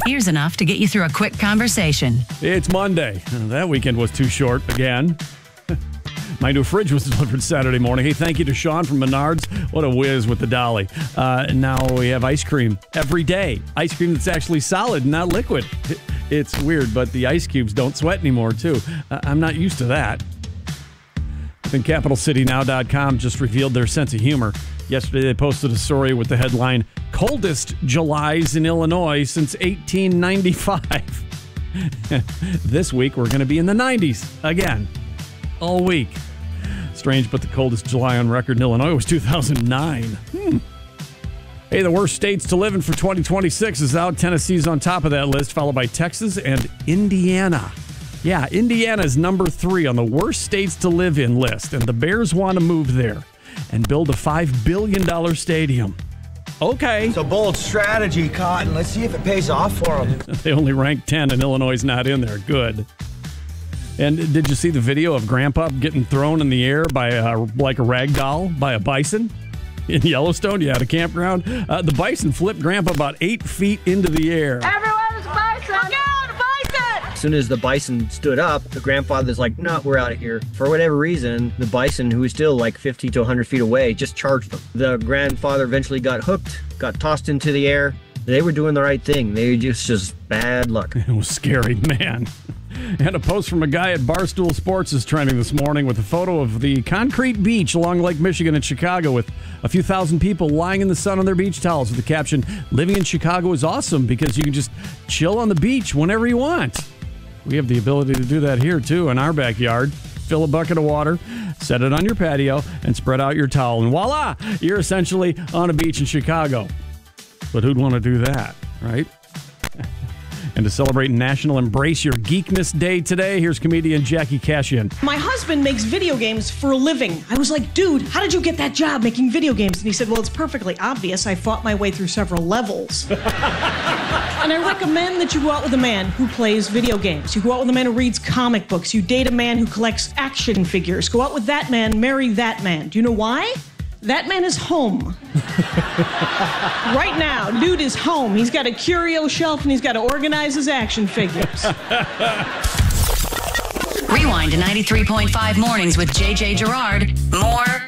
Here's enough to get you through a quick conversation. It's Monday. That weekend was too short again. My new fridge was delivered Saturday morning. Hey, thank you to Sean from Menards. What a whiz with the dolly. Now we have ice cream every day. Ice cream that's actually solid, not liquid. It's weird, but the ice cubes don't sweat anymore, too. I'm not used to that. Then CapitalCityNow.com just revealed their sense of humor. Yesterday, they posted a story with the headline, Coldest Julys in Illinois since 1895. This week, we're going to be in the 90s again, all week. Strange, but the coldest July on record in Illinois was 2009. Hey, the worst states to live in for 2026 is out. Tennessee's on top of that list, followed by Texas and Indiana. Yeah, Indiana is number 3 on the worst states to live in list, and the Bears want to move there and build a $5 billion stadium. Okay. It's a bold strategy, Cotton. Let's see if it pays off for them. They only rank 10, and Illinois is not in there. Good. And did you see the video of Grandpa getting thrown in the air by like a rag doll by a bison in Yellowstone? Yeah, at a campground. The bison flipped Grandpa about 8 feet into the air. Everyone's bison! Look out, bison! As soon as the bison stood up, the grandfather's like, no, we're out of here. For whatever reason, the bison, who was still like 50 to 100 feet away, just charged them. The grandfather eventually got hooked, got tossed into the air. They were doing the right thing. They just bad luck. It was scary, man. And a post from a guy at Barstool Sports is trending this morning with a photo of the concrete beach along Lake Michigan in Chicago with a few thousand people lying in the sun on their beach towels with the caption, living in Chicago is awesome because you can just chill on the beach whenever you want. We have the ability to do that here, too, in our backyard. Fill a bucket of water, set it on your patio, and spread out your towel. And voila, you're essentially on a beach in Chicago. But who'd want to do that, right? And to celebrate National Embrace Your Geekness Day today, here's comedian Jackie Kashian. My husband makes video games for a living. I was like, dude, how did you get that job making video games? And he said, well, it's perfectly obvious. I fought my way through several levels. And I recommend that you go out with a man who plays video games. You go out with a man who reads comic books. You date a man who collects action figures. Go out with that man, marry that man. Do you know why? That man is home. Right now, dude is home. He's got a curio shelf and he's got to organize his action figures. Rewind to 93.5 Mornings with JJ Gerard. More